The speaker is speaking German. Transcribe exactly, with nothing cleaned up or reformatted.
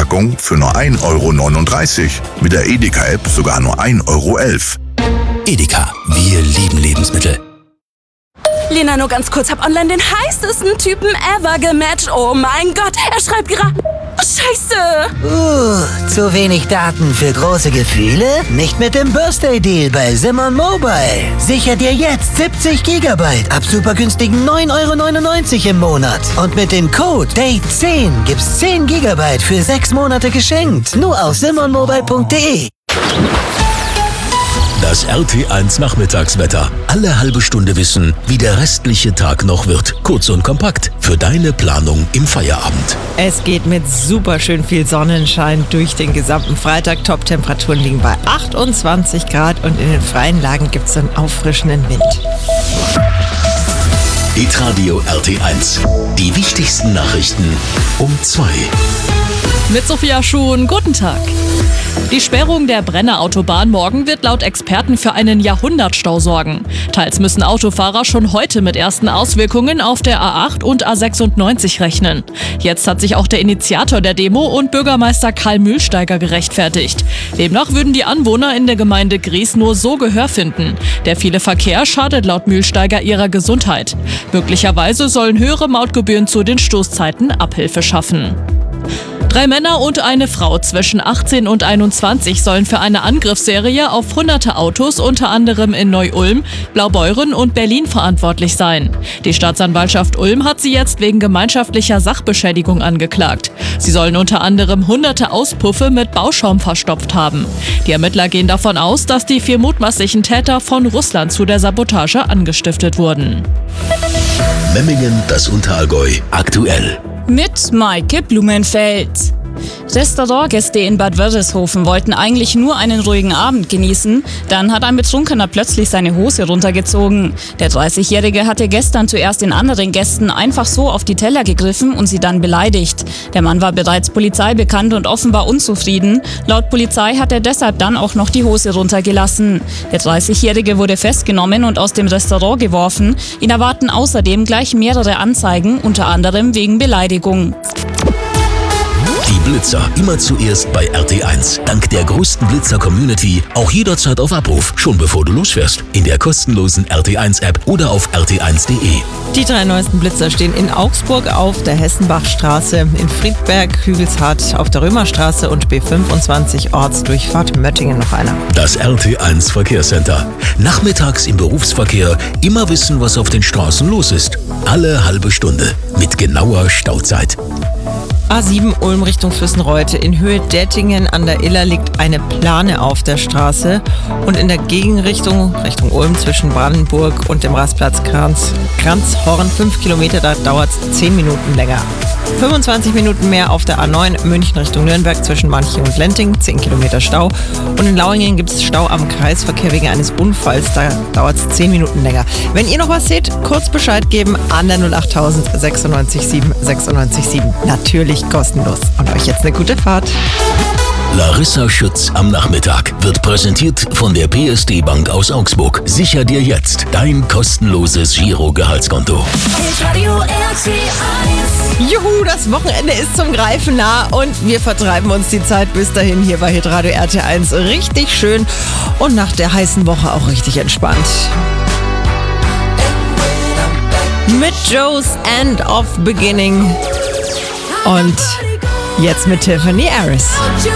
Packung für nur ein Euro neununddreißig. Mit der Edeka-App sogar nur ein Euro elf. Edeka, wir lieben Lebensmittel. Lena, nur ganz kurz, hab online den heißesten Typen ever gematcht. Oh mein Gott, er schreibt gerade... Oh, Scheiße! Uh, zu wenig Daten für große Gefühle? Nicht mit dem Birthday-Deal bei Simon Mobile. Sicher dir jetzt siebzig Gigabyte ab super günstigen neun Euro neunundneunzig im Monat. Und mit dem Code Date zehn gibt's zehn Gigabyte für sechs Monate geschenkt. Nur auf simon mobile punkt de. Das R T eins Nachmittagswetter. Alle halbe Stunde wissen, wie der restliche Tag noch wird. Kurz und kompakt für deine Planung im Feierabend. Es geht mit super schön viel Sonnenschein durch den gesamten Freitag. Top-Temperaturen liegen bei achtundzwanzig Grad und in den freien Lagen gibt es einen auffrischenden Wind. Hitradio R T eins. Die wichtigsten Nachrichten um zwei. Mit Sophia Schuhn, guten Tag. Die Sperrung der Brenner Autobahn morgen wird laut Experten für einen Jahrhundertstau sorgen. Teils müssen Autofahrer schon heute mit ersten Auswirkungen auf der A acht und A sechsundneunzig rechnen. Jetzt hat sich auch der Initiator der Demo und Bürgermeister Karl Mühlsteiger gerechtfertigt. Demnach würden die Anwohner in der Gemeinde Gries nur so Gehör finden. Der viele Verkehr schadet laut Mühlsteiger ihrer Gesundheit. Möglicherweise sollen höhere Mautgebühren zu den Stoßzeiten Abhilfe schaffen. Drei Männer und eine Frau zwischen achtzehn und einundzwanzig sollen für eine Angriffsserie auf hunderte Autos unter anderem in Neu-Ulm, Blaubeuren und Berlin verantwortlich sein. Die Staatsanwaltschaft Ulm hat sie jetzt wegen gemeinschaftlicher Sachbeschädigung angeklagt. Sie sollen unter anderem hunderte Auspuffe mit Bauschaum verstopft haben. Die Ermittler gehen davon aus, dass die vier mutmaßlichen Täter von Russland zu der Sabotage angestiftet wurden. Memmingen, das Unterallgäu, aktuell. Mit Maike Blumenfeld. Restaurantgäste in Bad Wörishofen wollten eigentlich nur einen ruhigen Abend genießen. Dann hat ein Betrunkener plötzlich seine Hose runtergezogen. Der dreißigjährige hatte gestern zuerst den anderen Gästen einfach so auf die Teller gegriffen und sie dann beleidigt. Der Mann war bereits Polizei bekannt und offenbar unzufrieden. Laut Polizei hat er deshalb dann auch noch die Hose runtergelassen. Der dreißigjährige wurde festgenommen und aus dem Restaurant geworfen. Ihn erwarten außerdem gleich mehrere Anzeigen, unter anderem wegen Beleidigung. Die Blitzer immer zuerst bei R T eins. Dank der größten Blitzer-Community auch jederzeit auf Abruf, schon bevor du losfährst. In der kostenlosen R T eins App oder auf r t eins punkt de. Die drei neuesten Blitzer stehen in Augsburg auf der Hessenbachstraße, in Friedberg, Hügelshardt auf der Römerstraße und B fünfundzwanzig Ortsdurchfahrt Möttingen noch einer. Das R T eins Verkehrscenter. Nachmittags im Berufsverkehr immer wissen, was auf den Straßen los ist. Alle halbe Stunde mit genauer Stauzeit. A sieben Ulm Richtung Füssenreuth. In Höhe Dettingen an der Iller liegt eine Plane auf der Straße. Und in der Gegenrichtung, Richtung Ulm zwischen Brandenburg und dem Rastplatz Kranz, Kranzhorn, fünf Kilometer, da dauert es zehn Minuten länger. fünfundzwanzig Minuten mehr auf der A neun München Richtung Nürnberg zwischen Manching und Lenting, zehn Kilometer Stau. Und in Lauingen gibt es Stau am Kreisverkehr wegen eines Unfalls, da dauert es zehn Minuten länger. Wenn ihr noch was seht, kurz Bescheid geben an der null acht null null sechsundneunzig sieben sechsundneunzig sieben. Natürlich kostenlos. Und euch jetzt eine gute Fahrt. Larissa Schütz am Nachmittag wird präsentiert von der P S D Bank aus Augsburg. Sicher dir jetzt dein kostenloses Giro-Gehaltskonto. Juhu, das Wochenende ist zum Greifen nah und wir vertreiben uns die Zeit bis dahin hier bei Hitradio R T eins richtig schön und nach der heißen Woche auch richtig entspannt. Mit Joe's End of Beginning und jetzt mit Tiffany Harris.